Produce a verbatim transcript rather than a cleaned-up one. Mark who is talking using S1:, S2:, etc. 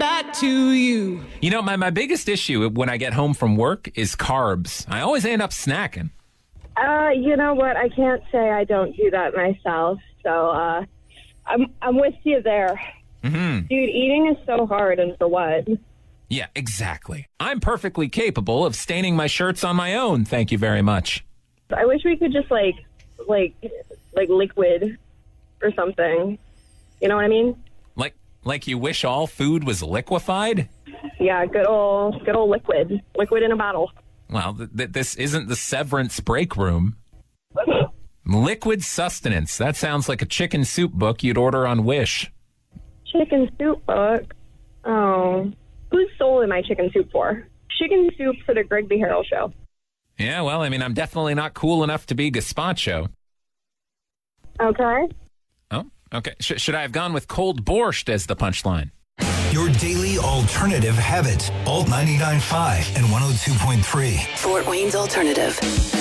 S1: back to you.
S2: You know, my, my biggest issue when I get home from work is carbs. I always end up snacking.
S3: Uh, you know what? I can't say I don't do that myself. So, uh, I'm I'm with you there.
S2: Mm-hmm.
S3: Dude, eating is so hard, and for what?
S2: Yeah, exactly. I'm perfectly capable of staining my shirts on my own. Thank you very much.
S3: I wish we could just, like, like, like liquid or something. You know what I mean?
S2: Like, like you wish all food was liquefied?
S3: Yeah, good old, good old liquid. Liquid in a bottle.
S2: Well, th- th- this isn't the Severance break room. Liquid sustenance. That sounds like a chicken soup book you'd order on Wish.
S3: Chicken soup book? Oh. Whose soul am I chicken soup for? Chicken soup for the Greg B. Harrell show.
S2: Yeah, well, I mean, I'm definitely not cool enough to be gazpacho.
S3: Okay.
S2: Oh, okay. Sh- should I have gone with cold borscht as the punchline?
S4: Your daily alternative habit. Alt ninety-nine point five and one oh two point three.
S5: Fort Wayne's Alternative.